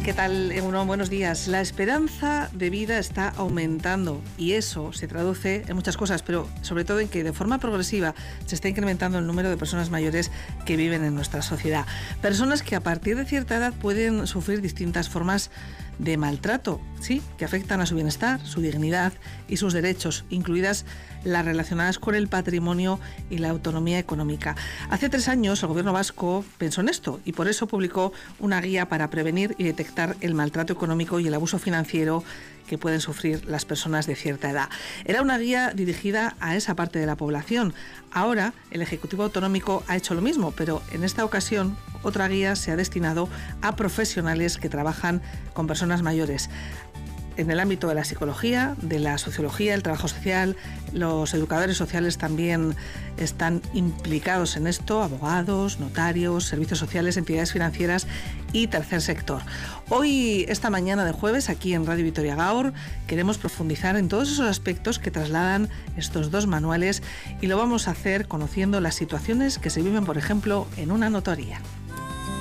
¿Qué tal, Egunon? Buenos días. La esperanza de vida está aumentando y eso se traduce en muchas cosas, pero sobre todo en que de forma progresiva se está incrementando el número de personas mayores que viven en nuestra sociedad. Personas que a partir de cierta edad pueden sufrir distintas formas de maltrato, sí, que afectan a su bienestar, su dignidad y sus derechos, incluidas las relacionadas con el patrimonio y la autonomía económica. Hace 3 años el Gobierno vasco pensó en esto y por eso publicó una guía para prevenir y detectar el maltrato económico y el abuso financiero que pueden sufrir las personas de cierta edad. Era una guía dirigida a esa parte de la población. Ahora el Ejecutivo Autonómico ha hecho lo mismo, pero en esta ocasión otra guía se ha destinado a profesionales que trabajan con personas mayores. En el ámbito de la psicología, de la sociología, el trabajo social, los educadores sociales también están implicados en esto, abogados, notarios, servicios sociales, entidades financieras y tercer sector. Hoy, esta mañana de jueves, aquí en Radio Vitoria Gaur, queremos profundizar en todos esos aspectos que trasladan estos 2 manuales y lo vamos a hacer conociendo las situaciones que se viven, por ejemplo, en una notaría.